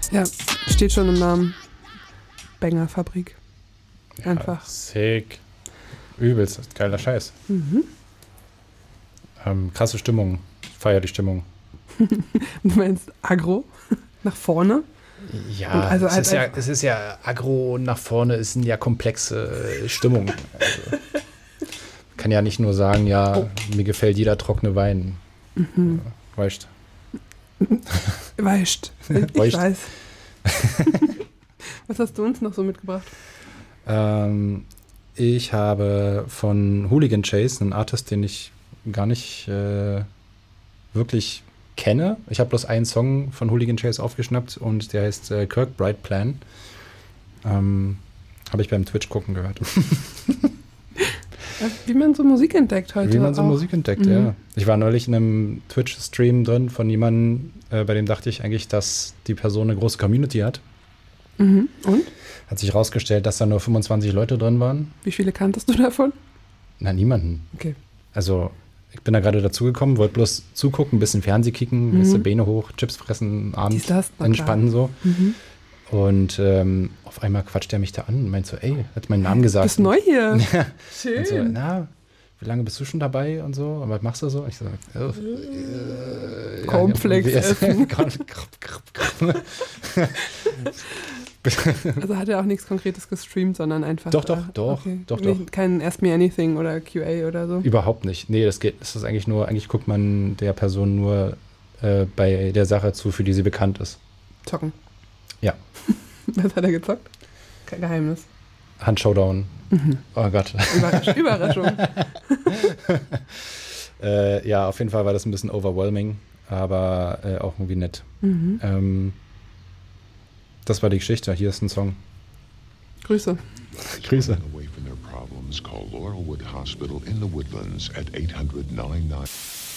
Ja, steht schon im Namen. Banger-Fabrik. Einfach. Ja, sick. Übelst, geiler Scheiß. Krasse Stimmung. Ich feiere die Stimmung. Du meinst Agro? Nach vorne? Ja, also es ist ja Agro nach vorne, es sind ja komplexe Stimmungen. Also, kann ja nicht nur sagen, mir gefällt jeder trockene Wein. Weißt. Weißt. Ich weiß. Was hast du uns noch so mitgebracht? Ich habe von Hooligan Chase, einen Artist, den ich gar nicht wirklich kenne. Ich habe bloß einen Song von Hooligan Chase aufgeschnappt und der heißt Kirkbride Plan. Habe ich beim Twitch gucken gehört. Wie man so Musik entdeckt heute. Wie man so Musik entdeckt, ja. Ich war neulich in einem Twitch-Stream drin von jemandem, bei dem dachte ich eigentlich, dass die Person eine große Community hat. Und? Hat sich herausgestellt, dass da nur 25 Leute drin waren. Wie viele kanntest du davon? Na, niemanden. Okay. Also, ich bin da gerade dazugekommen, wollte bloß zugucken, ein bisschen Fernseh kicken, Beine hoch, Chips fressen, Abend entspannen so. Und auf einmal quatscht er mich da an und meint so, ey, hat meinen Namen gesagt. Du bist neu hier. Ja. Schön. Und so, na, wie lange bist du schon dabei und so? Und was machst du so? Und ich so, Cornflakes essen. Also hat er auch nichts Konkretes gestreamt, sondern einfach... Doch. Kein Ask Me Anything oder QA oder so? Überhaupt nicht. Nee, das ist eigentlich nur, eigentlich guckt man der Person nur bei der Sache zu, für die sie bekannt ist. Zocken. Ja. Was hat er gezockt? Kein Geheimnis. Hand-Showdown. Oh Gott. Überraschung. Ja, auf jeden Fall war das ein bisschen overwhelming, aber auch irgendwie nett. Das war die Geschichte. Hier ist ein Song. Grüße. Grüße. Away from their problems, call Laurelwood Hospital in the Woodlands at 800-99.